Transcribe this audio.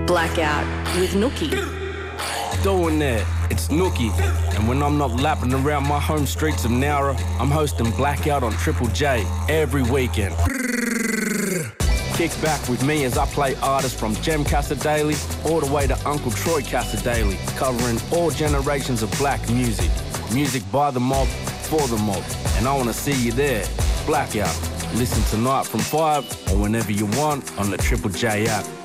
Blackout with Nookie. Doing that, it's Nookie. And when I'm not lapping around my home streets of Nowra, I'm hosting Blackout on Triple J every weekend. Kick back with me as I play artists from Jem Casadei all the way to Uncle Troy Casadei, covering all generations of black music. Music by the mob, for the mob. And I want to see you there. Blackout. Listen tonight from 5 or whenever you want on the Triple J app.